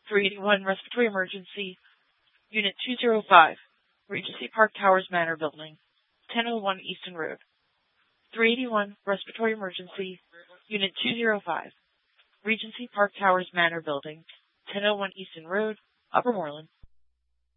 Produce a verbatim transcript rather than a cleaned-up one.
three eighty-one Respiratory Emergency, Unit two oh five, Regency Park Towers Manor Building, ten oh one Easton Road. three eighty-one Respiratory Emergency, Unit two oh five, Regency Park Towers Manor Building, ten oh one Easton Road, Upper Moreland.